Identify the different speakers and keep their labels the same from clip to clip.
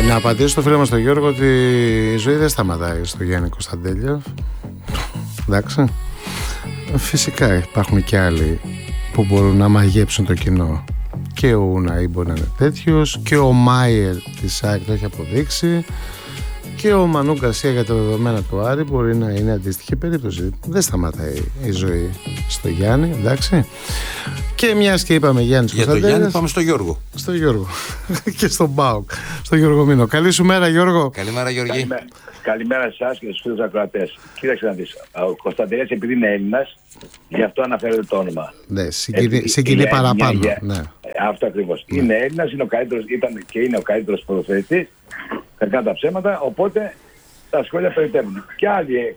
Speaker 1: Να απαντήσω στο φίλο μας τον Γιώργο ότι η ζωή δεν σταματάει στο Γιάννη Κωνσταντέλιο. Εντάξει. Φυσικά υπάρχουν και άλλοι που μπορούν να μαγέψουν το κοινό. Και ο Ουναή μπορεί να είναι τέτοιος, και ο Μάιερ της ΑΕΚ το έχει αποδείξει, και ο Μανού Γκαρσία για τα δεδομένα του Άρη μπορεί να είναι αντίστοιχη περίπτωση. Δεν σταματάει η ζωή στο Γιάννη, εντάξει. Και μιας και είπαμε Γιάννης Κωνσταντέλιας,
Speaker 2: για το Γιάννη πάμε στο Γιώργο.
Speaker 1: Στο Γιώργο και στον ΠΑΟΚ, στο Γιώργο Μήνο. Καλή σου μέρα, Γιώργο.
Speaker 2: Καλημέρα, Γιώργη.
Speaker 3: Καλημέρα σε εσάς και στους φίλους ακροατές. Κοίταξε να δεις, ο Κωνσταντέλιας επειδή είναι Έλληνας, γι' αυτό αναφέρεται το όνομα.
Speaker 1: Ναι, συγκινεί παραπάνω. Ναι.
Speaker 3: Αυτό ακριβώς. Είναι Έλληνας, είναι ο καλύτερος, ήταν και είναι ο καλύτερος ποδοσφαιριστής, κακά τα ψέματα, οπότε τα σχόλια περιτεύουν. Και άλλοι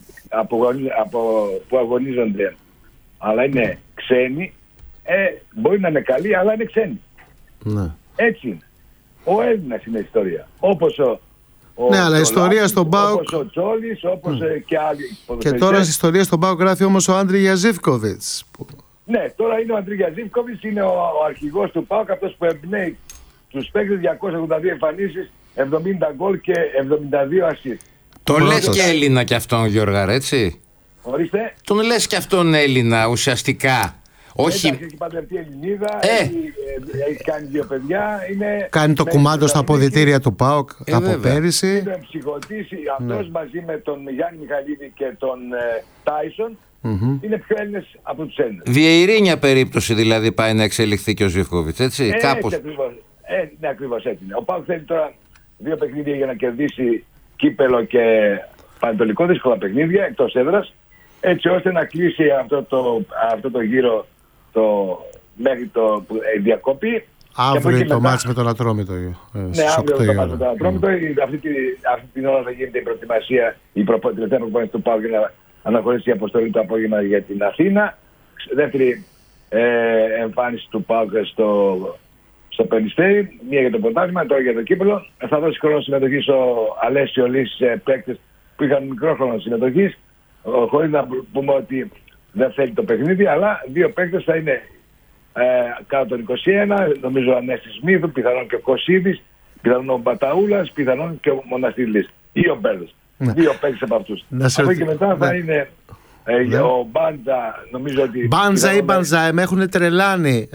Speaker 3: που αγωνίζονται, αλλά είναι ξένοι, μπορεί να είναι καλοί, αλλά είναι ξένοι.
Speaker 1: Ναι.
Speaker 3: Έτσι είναι. Ο Έλληνας είναι η ιστορία. Όπως
Speaker 1: ναι, αλλά η ιστορία στον ΠΑΟΚ.
Speaker 3: Όπως ο Τσόλης, όπως και άλλοι ποδοσφαιριστές.
Speaker 1: Και τώρα στη ιστορία στον ΠΑΟΚ γράφει όμως ο Άντρι Γιαζίβκοβιτς.
Speaker 3: Ναι, τώρα είναι ο Άντρι Γιαζίβκοβιτς, είναι ο αρχηγός του ΠΑΟΚ, αυτός που εμπνέει τους παίκτες, 282 εμφανίσεις, 70 γκολ και 72 ασίστ.
Speaker 2: Το λες και Έλληνα κι αυτόν, Γιώργα, έτσι.
Speaker 3: Ορίστε.
Speaker 2: Τον λες κι αυτόν Έλληνα ουσιαστικά. Όχι.
Speaker 3: Έχει παντρευτεί Ελληνίδα, έχει κάνει 2 παιδιά.
Speaker 1: Κάνει το κουμάντο στα αποδυτήρια του ΠΑΟΚ από πέρυσι.
Speaker 3: Είναι ψυχοτής, αυτός μαζί με τον Γιάννη Μιχαλίδη και τον Τάισον είναι πιο Έλληνες από τους Έλληνες.
Speaker 2: Διεειρήνια περίπτωση δηλαδή πάει να εξελιχθεί και ο Ζιβκόβιτς, έτσι. Κάπως.
Speaker 3: Ναι, ακριβώς έτσι είναι. Ο ΠΑΟΚ θέλει τώρα 2 παιχνίδια για να κερδίσει κύπελο και πανετολικό, δύσκολα παιχνίδια εκτός έδρας, έτσι ώστε να κλείσει αυτό το γύρο μέχρι το διακοπή.
Speaker 1: Αύριο το μάτς με τον Ατρόμητο.
Speaker 3: Ναι, αύριο το μάτς με τον Ατρόμητο. Αυτή την ώρα θα γίνεται η προετοιμασία, η τελευταία προπόνηση του ΠΑΟΚ για να αναχωρήσει η αποστολή το απόγευμα για την Αθήνα. Δεύτερη εμφάνιση του ΠΑΟΚ στο Περιστέρι, μία για το πρωτάθλημα, τώρα για το κύπελο. Θα δώσει χρόνο συμμετοχής στο Αλέσιο Λύση σε παίκτες που είχαν μικρό χρόνο συμμετοχής, χωρίς να πούμε ότι δεν θέλει το παιχνίδι, αλλά 2 παίκτες θα είναι κάτω των 21, νομίζω ο Ανέστης Μύθου, πιθανόν και ο Κωσίδης, πιθανόν ο Μπαταούλας, πιθανόν και ο Μοναστηλής ή ο Μπέρδος. 2 παίκτες από αυτούς. Από εκεί και μετά θα είναι ο Μπάντζα, νομίζω ότι...
Speaker 1: Μπάντζα ή Μπαντζά, με έχουν τρελάνει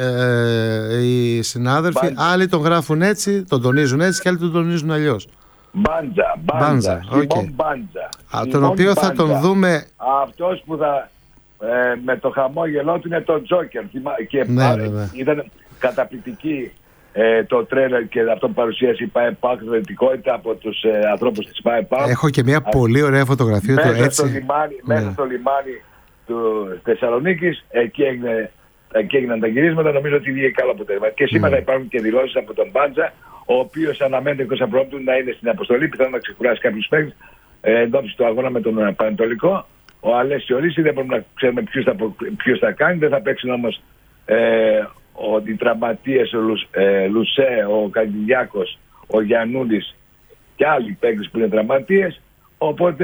Speaker 1: οι συνάδελφοι. Μπάντζα. Άλλοι τον γράφουν έτσι, τον τονίζουν έτσι και άλλοι τον τονίζουν αλλιώς.
Speaker 3: Μπάντζα.
Speaker 1: Τον οποίο θα τον δούμε...
Speaker 3: Αυτός που θα... με το χαμόγελό του είναι το Τζόκερ. Και ήταν καταπληκτική το τρέλερ και αυτό που παρουσίασε η ΠΑΕΠΑΚ, θετικότητα από τους ανθρώπους της ΠΑΕΠΑΚ. Έχω
Speaker 1: και μια πολύ ωραία φωτογραφία του έτσι.
Speaker 3: Μέσα στο λιμάνι του Θεσσαλονίκης, εκεί έγιναν τα γυρίσματα, νομίζω ότι βγήκε καλό αποτέλεσμα. Και σήμερα υπάρχουν και δηλώσεις από τον Μπάντζα, ο οποίος αναμένεται εκτός απρόπτου να είναι στην αποστολή, πιθανόν να ξεκουράσει κάποιους παίκτες εντόψει του αγώνα με τον Πανετολικό. Ο Αλέσιο Λύση, δεν μπορούμε να ξέρουμε ποιος θα κάνει, δεν θα παίξουν όμως οι τραυματίες, ο Λουσέ, ο Καντιλιάκος, ο Γιαννούλης και άλλοι παίκτες που είναι τραυματίες, οπότε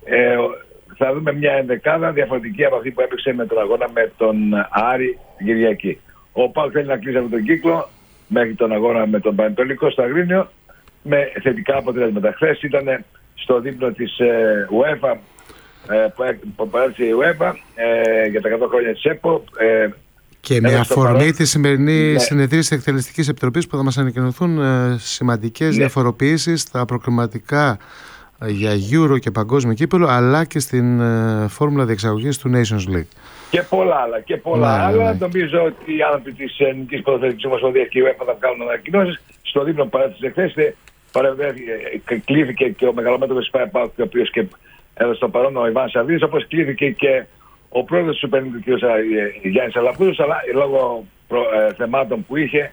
Speaker 3: θα δούμε μια ενδεκάδα διαφορετική από αυτή που έπαιξε με τον αγώνα με τον Άρη την Κυριακή. Ο ΠΑΟΚ θέλει να κλείσει από τον κύκλο μέχρι τον αγώνα με τον Πανετολικό στο Αγρίνιο με θετικά αποτελέσματα. Χθες ήταν στο δείπνο της UEFA που παράτησε η UEFA για τα 100 χρόνια της ΕΠΟ.
Speaker 1: Και με αφορμή τη σημερινή συνεδρίαση της Εκτελεστικής Επιτροπής που θα μας ανακοινωθούν σημαντικές διαφοροποιήσεις στα προκριματικά για Euro και παγκόσμιο κύπελο, αλλά και στην φόρμουλα διεξαγωγής του Nations League.
Speaker 3: Και πολλά άλλα. Νομίζω ότι οι άνθρωποι της Ελληνικής Ποδοσφαιρικής Ομοσπονδίας και η UEFA θα βγάλουν ανακοινώσεις. Στο δείπνο που παράτησε χθες κλείθηκε και ο μεγαλομέτωπος της ΠΑΕΠΑΚ, ο οποίος και έδωσε το παρόν ο Ιβάν Σαββίδης, όπως κλείθηκε και ο πρόεδρος του Super League, ο Γιάννης Αλαφούδος, αλλά λόγω θεμάτων που είχε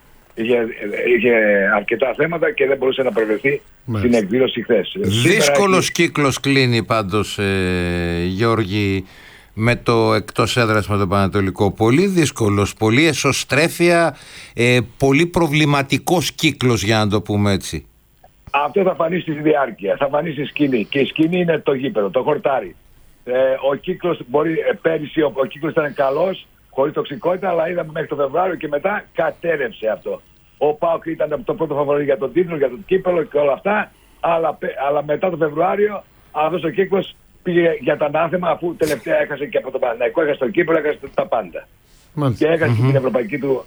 Speaker 3: αρκετά θέματα και δεν μπορούσε να προβλεφθεί στην εκδήλωση χθες.
Speaker 2: Δύσκολος κύκλος κλείνει πάντως, Γιώργη, με το εκτός έδρας με το Πανατολικό. Πολύ δύσκολος, πολύ εσωστρέφεια, πολύ προβληματικός κύκλος, για να το πούμε έτσι.
Speaker 3: Αυτό θα φανεί στη διάρκεια, θα φανεί στη σκηνή. Και η σκηνή είναι το γήπεδο, το χορτάρι. Ο κύκλος πέρυσι ο κύκλος ήταν καλός, χωρίς τοξικότητα, αλλά είδαμε μέχρι το Φεβρουάριο και μετά κατέρευσε αυτό. Ο ΠΑΟΚ ήταν το πρώτο φαβορί για τον τίτλο, για το κύπελλο και όλα αυτά. Αλλά μετά το Φεβρουάριο αυτός ο κύκλος πήγε για τα ανάθεμα, αφού τελευταία έχασε και από τον Παναθηναϊκό, έχασε το κύπελλο, έχασε τα πάντα.
Speaker 1: Μάλιστα.
Speaker 3: Και έχασε την ευρωπαϊκή του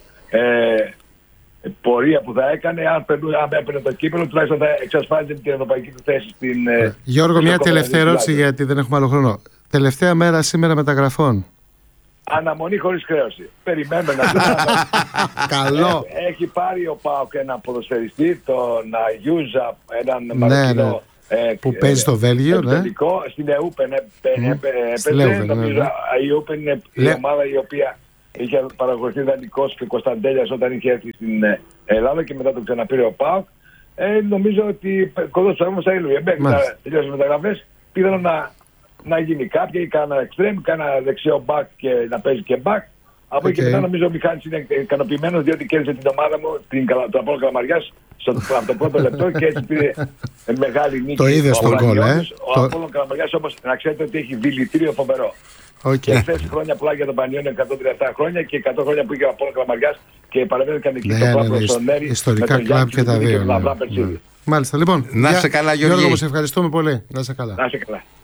Speaker 3: πορεία που θα έκανε. Αν έπαιρνε το κύπελλο, τουλάχιστον θα εξασφάλιζε την ευρωπαϊκή του θέση στην.
Speaker 1: Γιώργο, μια τελευταία ερώτηση, γιατί δεν έχουμε άλλο χρόνο. Τελευταία μέρα σήμερα μεταγραφών.
Speaker 3: Αναμονή χωρίς χρέωση. Περιμένουμε να δούμε.
Speaker 1: Καλό.
Speaker 3: Έχει πάρει ο ΠΑΟΚ έναν ποδοσφαιριστή, τον Αγιούζα, έναν Μαροκινό.
Speaker 1: Που παίζει στο Βέλγιο, ναι.
Speaker 3: Στην ΕΟΥΠΕΝ έπαιζε. Νομίζω η ΕΟΥΠΕΝ είναι η ομάδα η οποία είχε παραγωγηθεί δανεικός και Κωνσταντέλιας όταν είχε έρθει στην Ελλάδα και μετά το ξαναπήρε ο ΠΑΟΚ. Νομίζω ότι κοντά στο έμος θα ήλουε. Μέχρι να τελειώσουν μεταγραφές, πήγαν να γίνει κάποια ή κάνα εξτρέμ, κάνα δεξιό μπακ και να παίζει και μπακ. Από εκεί και μετά νομίζω ο Μιχάλης είναι ικανοποιημένος, διότι κέρδισε την ομάδα μου, τον Απόλλωνα Καλαμαριάς, από το πρώτο λεπτό και έτσι πήρε μεγάλη νίκη.
Speaker 1: Το είδε στον γκολ,
Speaker 3: Ο Απόλλωνα Καλαμαριάς όμως να ξέρετε ότι έχει δηλητήριο φοβερό. Και χθες χρόνια πολλά για τον Πανιόνιο, 137 χρόνια και 100 χρόνια που είχε ο Απόλλωνα Καλαμαριάς και παρεμβαίνονταν εκεί στο Παύλο στον Νέρη.
Speaker 1: Ιστορικά κλαμπ και τα δύο. Μάλιστα, λοιπόν.
Speaker 2: Να είσαι καλά, Γιώργο.
Speaker 1: Γιώργο, σε ευχαριστούμε πολύ. Να είσαι καλά.
Speaker 3: Να είσαι καλά.